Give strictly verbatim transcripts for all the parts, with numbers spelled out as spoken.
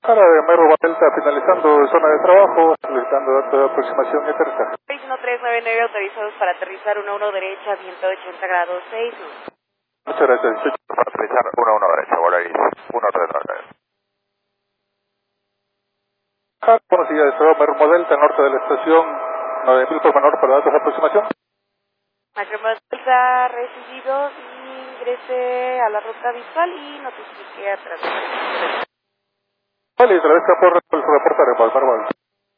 Ahora de Merro Delta finalizando zona de trabajo, solicitando datos de aproximación y aterrizaje. seis uno tres nueve nueve autorizados para aterrizar uno uno derecha, viento ochenta grados seis. Muchas gracias, dieciocho. Para aterrizar uno uno derecha, Volaris uno retroceder. Bueno, sigue despegado Merro Delta, norte de la estación, nueve mil por menor para datos de aproximación. Merro Delta recibido y ingrese a la ruta visual y notifique a través de... Vale, y través por el reportaremos, Merro Delta.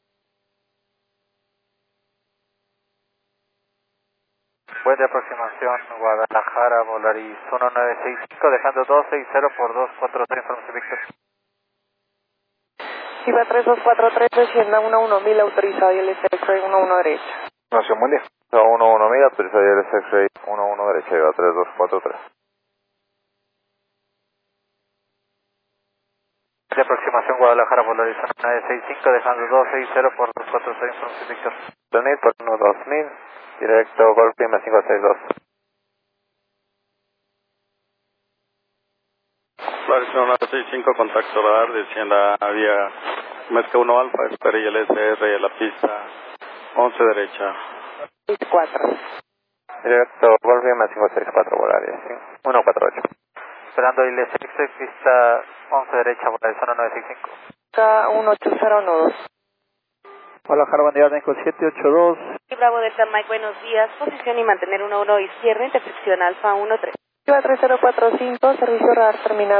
Buen de aproximación, Guadalajara, Volaris uno nueve seis cinco, dejando dos seis cero por dos cuatro tres, información Víctor. Viva tres dos cuatro tres, descienda uno uno mil, autorizado y el X-Ray uno uno derecha. Nación Mundial. uno uno mil, autorizado y el X-Ray uno uno derecha, Viva tres dos cuatro tres. De aproximación, Guadalajara, Volaris uno nueve seis cinco, dejando dos seis cero por dos cuatro seis, información Víctor. Donate por uno dos mil, directo Golf Lima cinco seis dos. Volaris uno nueve seis cinco, contacto radar, descienda a vía Mezca uno Alfa, espere y el S R y la pista once derecha. seis cuatro. Directo Golf Lima cinco seis cuatro, Volaris uno cuatro ocho. Esperando I L S X, pista once derecha, Volaris uno nueve seis cinco. K uno ocho cero uno dos. Guadalajara, bandera México siete ocho dos. Y Bravo Delta Mike, buenos días. Posición y mantener uno uno izquierda, intersección Alfa uno tres. Viva tres cero cuatro cinco, servicio radar terminal.